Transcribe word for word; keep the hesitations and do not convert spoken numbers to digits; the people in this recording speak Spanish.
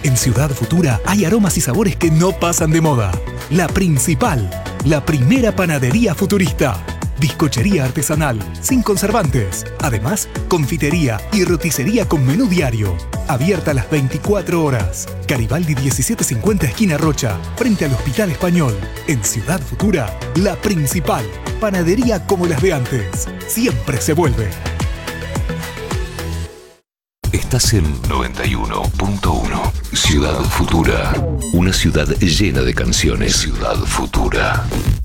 En Ciudad Futura hay aromas y sabores que no pasan de moda. La Principal, la primera panadería futurista. Bizcochería artesanal, sin conservantes. Además, confitería y roticería con menú diario. Abierta las veinticuatro horas. Garibaldi diecisiete cincuenta, esquina Rocha, frente al Hospital Español. En Ciudad Futura, La Principal. Panadería como las de antes. Siempre se vuelve. Estás en noventa y uno punto uno. Ciudad Futura. Una ciudad llena de canciones. Ciudad Futura.